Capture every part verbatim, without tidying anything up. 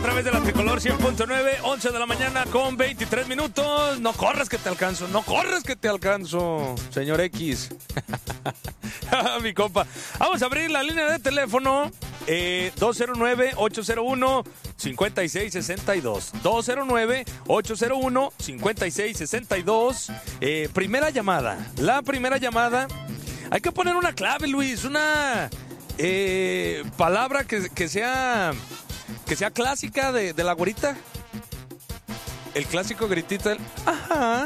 A través de la Tricolor cien punto nueve, once de la mañana con veintitrés minutos. No corras que te alcanzo, no corras que te alcanzo, señor X. Mi compa. Vamos a abrir la línea de teléfono eh, dos cero nueve, ocho cero uno, cinco seis seis dos. dos cero nueve, ocho cero uno, cinco seis seis dos. Eh, primera llamada. La primera llamada. Hay que poner una clave, Luis. Una eh, palabra que, que sea... Que sea clásica de, de la güerita. El clásico gritito del... Ajá.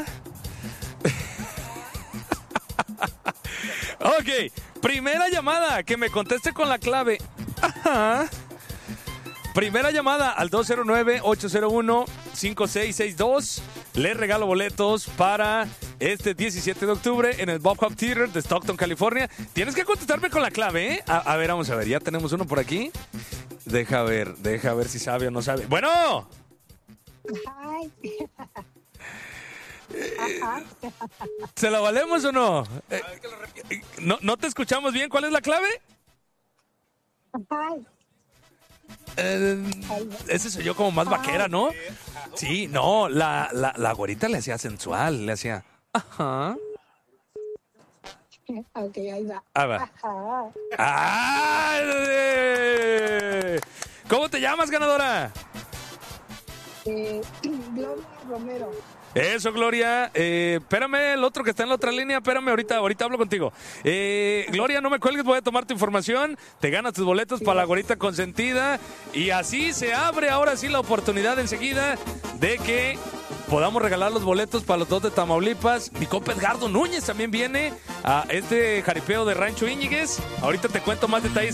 Ok. Primera llamada. Que me conteste con la clave. Ajá. Primera llamada al dos cero nueve, ocho cero uno, cinco seis seis dos. Les regalo boletos para este diecisiete de octubre en el Bob Hop Theater de Stockton, California. Tienes que contestarme con la clave, ¿eh? A, a ver, vamos a ver. Ya tenemos uno por aquí. Deja ver, deja ver si sabe o no sabe. ¡Bueno! Ay. Eh, ¿Se la valemos o no? Eh, no? ¿No te escuchamos bien? ¿Cuál es la clave? Ay. Eh, ese soy yo como más vaquera, ¿no? Sí, no, la, la, la güerita le hacía sensual, le hacía... Ajá. Ok, ahí va. Ah, va. Ajá. ¡Ah! ¿Cómo te llamas, ganadora? Eh, Gloria Romero. Eso, Gloria. Eh, espérame, el otro que está en la otra línea, espérame, ahorita, ahorita hablo contigo. Eh, Gloria, no me cuelgues, voy a tomar tu información. Te ganas tus boletos para la güerita consentida. Y así se abre ahora sí la oportunidad enseguida de que podamos regalar los boletos para los dos de Tamaulipas. Mi compa Edgardo Núñez también viene a este jaripeo de Rancho Íñiguez. Ahorita te cuento más detalles.